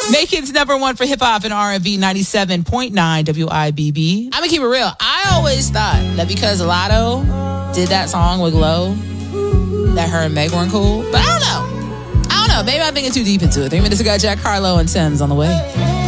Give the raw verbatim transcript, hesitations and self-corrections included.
Naked's number one for hip hop and R and B, ninety-seven point nine W I B B. I'm gonna keep it real. I always thought that because Lotto did that song with Glow, that her and Meg weren't cool. But I don't know. I don't know. Maybe I'm thinking too deep into it. Three minutes ago, Jack Harlow and Sims on the way.